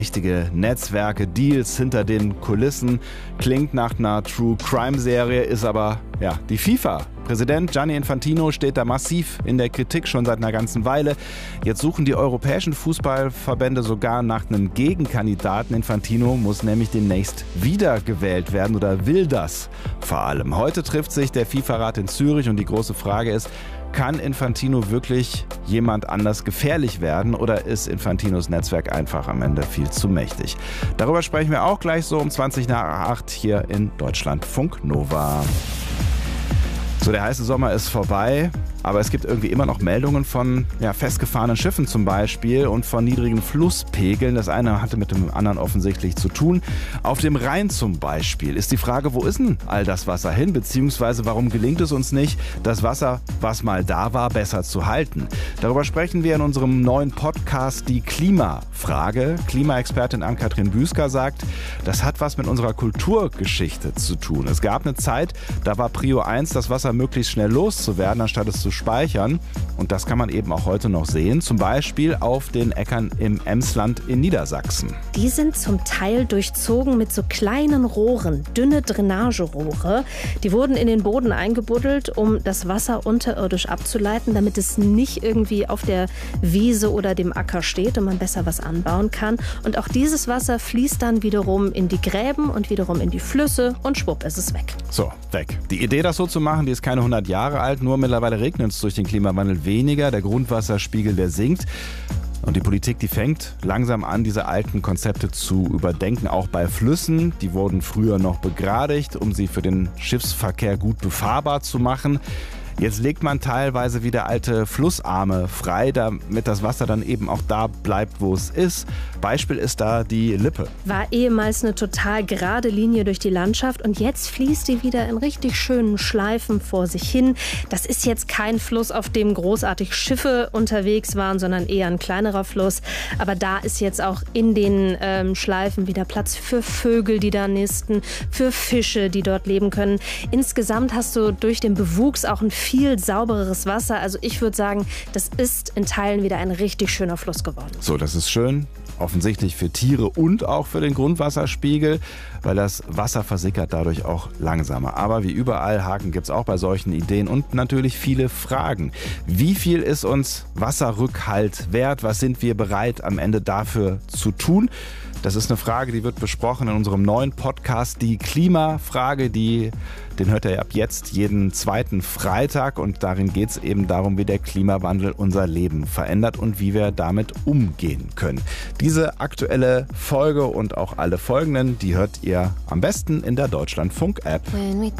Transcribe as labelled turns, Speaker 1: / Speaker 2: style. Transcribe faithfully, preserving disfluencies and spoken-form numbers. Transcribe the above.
Speaker 1: Richtige Netzwerke, Deals hinter den Kulissen. Klingt nach einer True-Crime-Serie, ist aber ja die FIFA. Präsident Gianni Infantino steht da massiv in der Kritik schon seit einer ganzen Weile. Jetzt suchen die europäischen Fußballverbände sogar nach einem Gegenkandidaten. Infantino muss nämlich demnächst wiedergewählt werden oder will das vor allem. Heute trifft sich der FIFA-Rat in Zürich und die große Frage ist, kann Infantino wirklich jemand anders gefährlich werden oder ist Infantinos Netzwerk einfach am Ende viel zu mächtig? Darüber sprechen wir auch gleich so um zwanzig nach acht hier in Deutschlandfunk Nova. So, der heiße Sommer ist vorbei, aber es gibt irgendwie immer noch Meldungen von ja, festgefahrenen Schiffen zum Beispiel und von niedrigen Flusspegeln. Das eine hatte mit dem anderen offensichtlich zu tun. Auf dem Rhein zum Beispiel ist die Frage, wo ist denn all das Wasser hin, beziehungsweise warum gelingt es uns nicht, das Wasser, was mal da war, besser zu halten? Darüber sprechen wir in unserem neuen Podcast Die Klimafrage. Klimaexpertin Ann-Kathrin Büsker sagt, das hat was mit unserer Kulturgeschichte zu tun. Es gab eine Zeit, da war Prio eins, das Wasser möglichst schnell loszuwerden, anstatt es zu speichern. Und das kann man eben auch heute noch sehen, zum Beispiel auf den Äckern im Emsland in Niedersachsen.
Speaker 2: Die sind zum Teil durchzogen mit so kleinen Rohren, dünne Drainagerohre. Die wurden in den Boden eingebuddelt, um das Wasser unterirdisch abzuleiten, damit es nicht irgendwie auf der Wiese oder dem Acker steht und man besser was anbauen kann. Und auch dieses Wasser fließt dann wiederum in die Gräben und wiederum in die Flüsse und schwupp ist es weg.
Speaker 1: So, weg. Die Idee, das so zu machen, die ist keine hundert Jahre alt, nur mittlerweile regnet es durch den Klimawandel weniger, der Grundwasserspiegel, der sinkt. Und die Politik, die fängt langsam an, diese alten Konzepte zu überdenken, auch bei Flüssen. Die wurden früher noch begradigt, um sie für den Schiffsverkehr gut befahrbar zu machen. Jetzt legt man teilweise wieder alte Flussarme frei, damit das Wasser dann eben auch da bleibt, wo es ist. Beispiel ist da die Lippe.
Speaker 2: War ehemals eine total gerade Linie durch die Landschaft und jetzt fließt die wieder in richtig schönen Schleifen vor sich hin. Das ist jetzt kein Fluss, auf dem großartig Schiffe unterwegs waren, sondern eher ein kleinerer Fluss. Aber da ist jetzt auch in den ähm, Schleifen wieder Platz für Vögel, die da nisten, für Fische, die dort leben können. Insgesamt hast du durch den Bewuchs auch ein viel saubereres Wasser. Also ich würde sagen, das ist in Teilen wieder ein richtig schöner Fluss geworden.
Speaker 1: So, das ist schön. Offensichtlich für Tiere und auch für den Grundwasserspiegel, weil das Wasser versickert dadurch auch langsamer. Aber wie überall, Haken gibt es auch bei solchen Ideen und natürlich viele Fragen. Wie viel ist uns Wasserrückhalt wert? Was sind wir bereit am Ende dafür zu tun? Das ist eine Frage, die wird besprochen in unserem neuen Podcast, die Klimafrage, die, den hört ihr ab jetzt jeden zweiten Freitag und darin geht es eben darum, wie der Klimawandel unser Leben verändert und wie wir damit umgehen können. Diese aktuelle Folge und auch alle folgenden, die hört ihr am besten in der Deutschlandfunk-App.